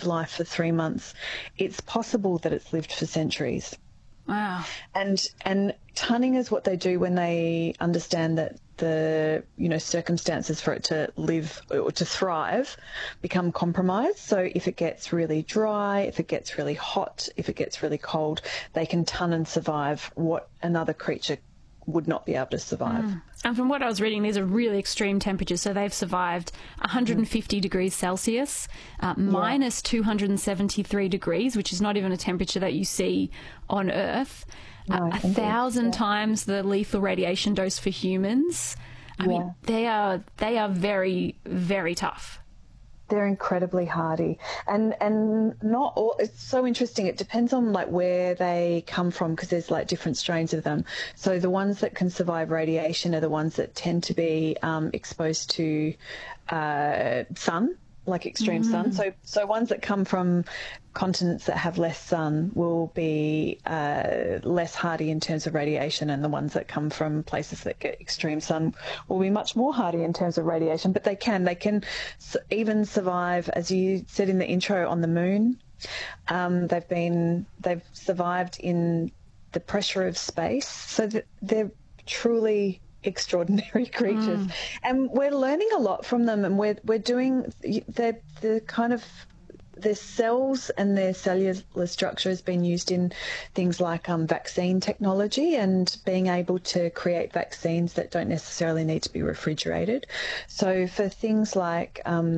its life for 3 months, it's possible that it's lived for centuries. Wow. And tunning is what they do when they understand that the circumstances for it to live or to thrive become compromised. So if it gets really dry, if it gets really hot, if it gets really cold, they can tun and survive what another creature would not be able to survive. And from what I was reading, these are really extreme temperatures. So they've survived 150 degrees Celsius, minus 273 degrees, which is not even a temperature that you see on Earth. No, 1,000 times the lethal radiation dose for humans. I mean, they are very, very tough. They're incredibly hardy, and not all. It's so interesting. It depends on like where they come from, because there's like different strains of them. So the ones that can survive radiation are the ones that tend to be exposed to sun, like extreme sun. So ones that come from continents that have less sun will be less hardy in terms of radiation, and the ones that come from places that get extreme sun will be much more hardy in terms of radiation. But they can even survive, as you said in the intro, on the moon. They've survived in the pressure of space, so that they're truly extraordinary creatures. And we're learning a lot from them, and we're doing the kind of their cells and their cellular structure has been used in things like vaccine technology, and being able to create vaccines that don't necessarily need to be refrigerated. So for things like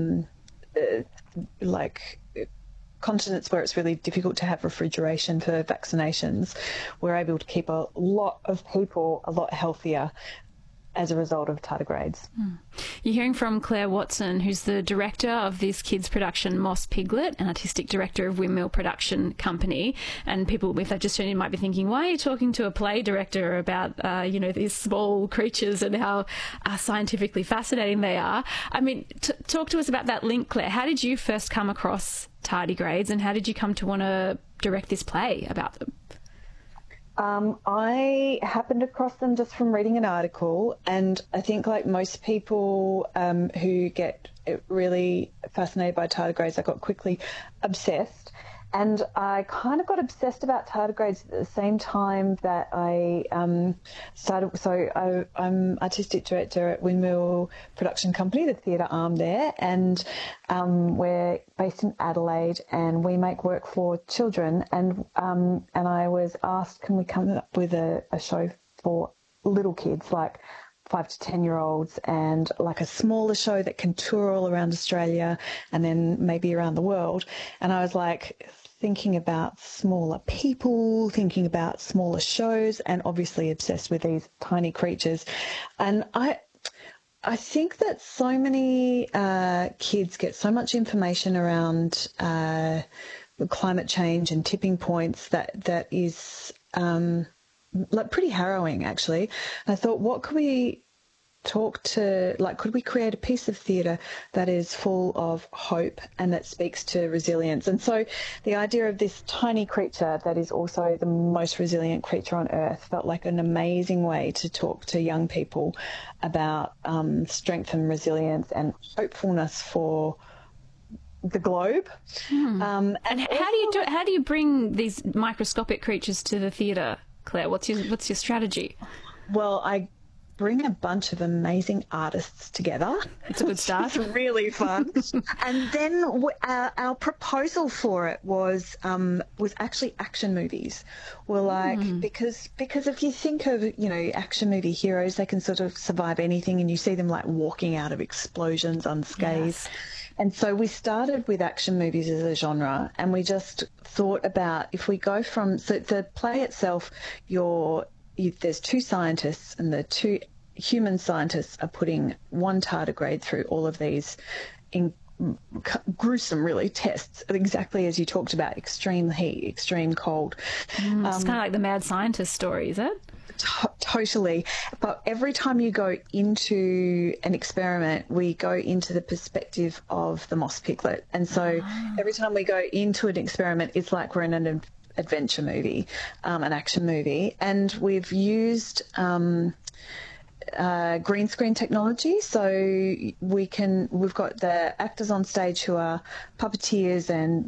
continents where it's really difficult to have refrigeration for vaccinations, we're able to keep a lot of people a lot healthier as a result of tardigrades. You're hearing from Claire Watson, who's the director of this kids' production Moss Piglet, and artistic director of Windmill Production Company. And people, if they've just tuned in, might be thinking, why are you talking to a play director about, these small creatures and how scientifically fascinating they are? I mean, talk to us about that link, Claire. How did you first come across tardigrades, and how did you come to want to direct this play about them? I happened across them just from reading an article, and I think like most people who get really fascinated by tardigrades, I got quickly obsessed. And I kind of got obsessed about tardigrades at the same time that I started. So I'm artistic director at Windmill Production Company, the theatre arm there, and we're based in Adelaide, and we make work for children. And I was asked, can we come up with a show for little kids, like 5 to 10-year-olds, and like a smaller show that can tour all around Australia and then maybe around the world. And I was like thinking about smaller people, thinking about smaller shows, and obviously obsessed with these tiny creatures. And I think that so many kids get so much information around climate change and tipping points that is like pretty harrowing, actually. And I thought, what could we could we create a piece of theatre that is full of hope and that speaks to resilience? And so the idea of this tiny creature that is also the most resilient creature on Earth felt like an amazing way to talk to young people about strength and resilience and hopefulness for the globe. And how do you bring these microscopic creatures to the theatre, Claire? What's your strategy? Well, I bring a bunch of amazing artists together. It's a good start. It's really fun. And then our proposal for it was actually action movies. We're like, because if you think of, action movie heroes, they can sort of survive anything, and you see them like walking out of explosions unscathed. Yes. And so we started with action movies as a genre, and we just thought about, if we go from, so the play itself, there's two scientists, and the two human scientists are putting one tardigrade through all of these gruesome, really, tests, exactly as you talked about, extreme heat, extreme cold. It's kind of like the mad scientist story, is it? Totally. But every time you go into an experiment, we go into the perspective of the moss piglet. And so every time we go into an experiment, it's like we're in an adventure movie, an action movie. And we've used green screen technology, so we've got the actors on stage who are puppeteers and